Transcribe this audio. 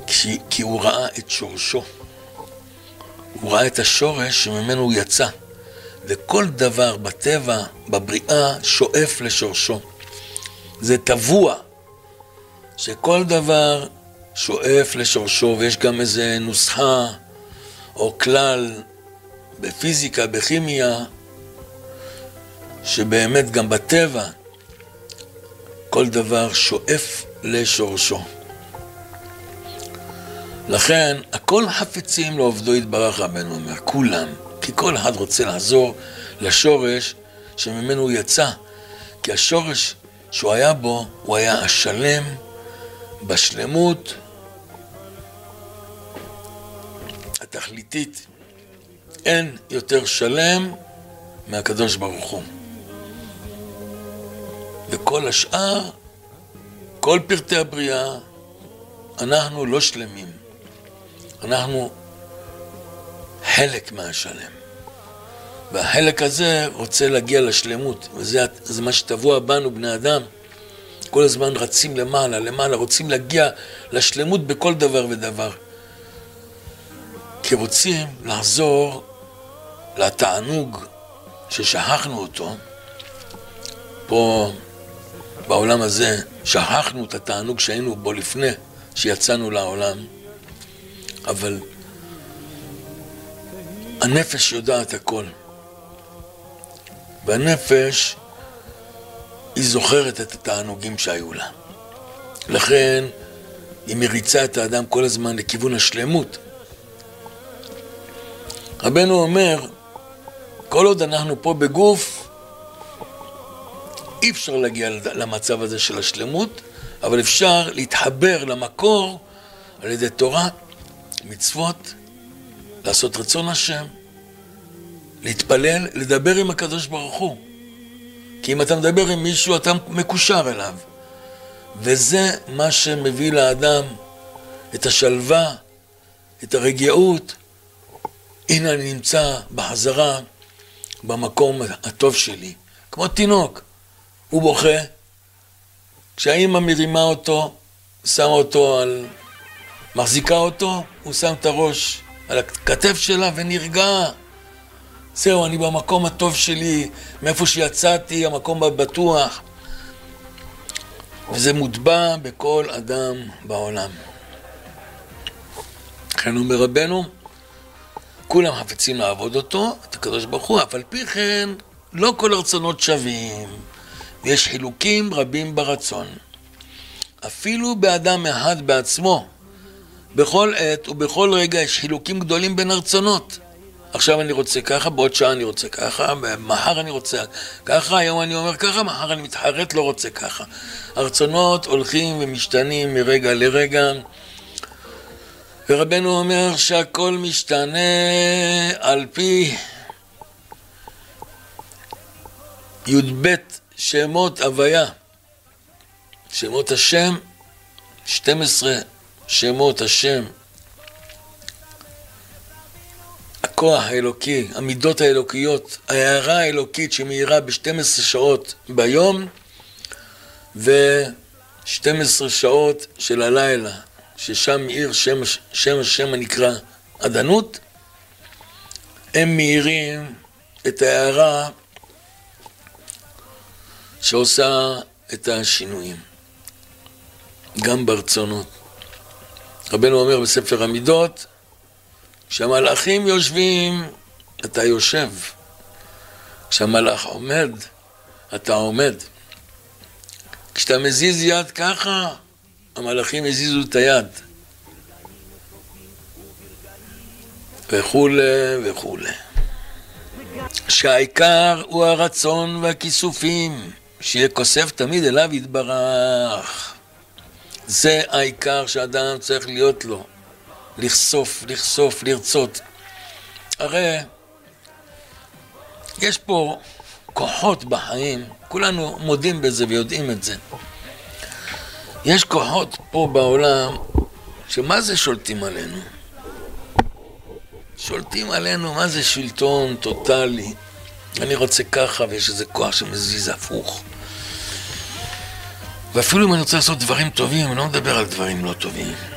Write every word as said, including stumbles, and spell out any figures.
כי, כי הוא ראה את שורשו. הוא ראה את השורש שממנו הוא יצא. וכל דבר בטבע, בבריאה, שואף לשורשו. זה טבוע, שכל דבר שואף לשורשו, ויש גם איזה נוסחה או כלל בפיזיקה, בכימיה, שבאמת גם בטבע, כל דבר שואף לשורשו. לכן, הכל חפצים לעובדו יתברך רבנו אומר, כולם, כי כל אחד רוצה לעזור לשורש שממנו הוא יצא, כי השורש שהוא היה בו, הוא היה השלם בשלמות התכליתית. אין יותר שלם מהקדוש ברוך הוא. וכל השאר, כל פרטי הבריאה, אנחנו לא שלמים. אנחנו חלק מהשלם. והחלק הזה רוצה להגיע לשלמות, וזה זה מה שטבוע בנו בני אדם. כל הזמן רצים למעלה, למעלה, רוצים להגיע לשלמות בכל דבר ודבר. כי רוצים לחזור לתענוג ששכחנו אותו. פה בעולם הזה שכחנו את התענוג שהיינו בו לפני שיצאנו לעולם. אבל הנפש יודעת הכל. והנפש היא זוכרת את התענוגים שהיו לה. לכן היא מריצה את האדם כל הזמן לכיוון השלמות. רבנו אומר, כל עוד אנחנו פה בגוף, אי אפשר להגיע למצב הזה של השלמות, אבל אפשר להתחבר למקור על ידי תורה, מצוות, לעשות רצון השם, להתפלל, לדבר עם הקדוש ברוך הוא. כי אם אתה מדבר עם מישהו, אתה מקושר אליו. וזה מה שמביא לאדם את השלווה, את הרגיעות. הנה אני נמצא בחזרה במקום הטוב שלי. כמו תינוק, הוא בוכה. כשהאמא מרימה אותו, שמה אותו על... מחזיקה אותו, הוא שם את הראש על הכתף שלה ונרגע. זהו, אני במקום הטוב שלי, מאיפה שיצאתי, המקום הבטוח. וזה מוטבע בכל אדם בעולם. לכן אומר רבנו, כולם חפצים לעבוד אותו, את הקדוש ברוך הוא, אבל פי כן לא כל הרצונות שווים, ויש חילוקים רבים ברצון. אפילו באדם אחד בעצמו, בכל עת ובכל רגע יש חילוקים גדולים בין הרצונות. עכשיו אני רוצה ככה, בעוד שעה אני רוצה ככה, מחר אני רוצה ככה, היום אני אומר ככה, מחר אני מתחרט, לא רוצה ככה. הרצונות הולכים ומשתנים מרגע לרגע, ורבנו אומר שהכל משתנה על פי י"ב שמות הוויה, שמות השם, שתים עשרה שמות השם, הכוח האלוקי, המידות האלוקיות, ההערה האלוקית שמאירה ב-שתים עשרה שעות ביום ו-שתים עשרה שעות של הלילה, ששם מאיר שם, שם השם הנקרא עדנות, הם מאירים את ההערה שעושה את השינויים, גם ברצונות. רבנו אומר בספר המידות, כשהמלאכים יושבים, אתה יושב. כשהמלאך עומד, אתה עומד. כשאתה מזיז יד ככה, המלאכים יזיזו את היד. וכו' וכו'. שהעיקר הוא הרצון והכיסופים, שיהיה כוסף תמיד אליו יתברך. זה העיקר שאדם צריך להיות לו. לחשוף, לחשוף, לרצות. הרי יש פה כוחות בחיים, כולנו מודים בזה ויודעים את זה. יש כוחות פה בעולם שמה זה שולטים עלינו? שולטים עלינו, מה זה שלטון טוטלי? אני רוצה ככה ויש איזה כוח שמזיז הפוך. ואפילו אם אני רוצה לעשות דברים טובים, אני לא מדבר על דברים לא טובים.